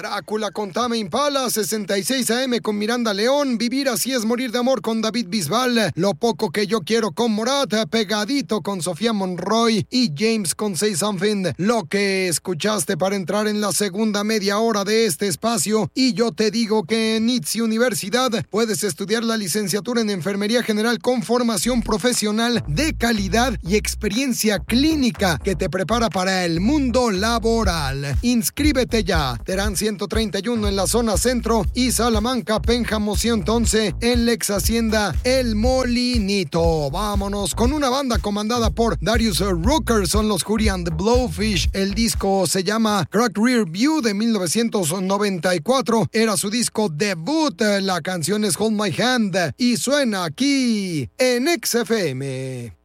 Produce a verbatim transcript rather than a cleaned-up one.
Drácula con Tame Impala, sesenta y seis A M con Miranda León, Vivir así es morir de amor con David Bisbal, Lo poco que yo quiero con Morat, Pegadito con Sofía Monroy y James con Say Something. Lo que escuchaste para entrar en la segunda media hora de este espacio, y yo te digo que en I T S I Universidad puedes estudiar la licenciatura en Enfermería General con formación profesional de calidad y experiencia clínica que te prepara para el mundo laboral. Inscríbete ya. Terán ciento treinta y uno en la zona centro y Salamanca, Pénjamo ciento once en la ex hacienda El Molinito. Vámonos con una banda comandada por Darius Rucker, son los Hootie and the Blowfish. El disco se llama Crack Rear View de mil novecientos noventa y cuatro. Era su disco debut. La canción es Hold My Hand y suena aquí en X F M.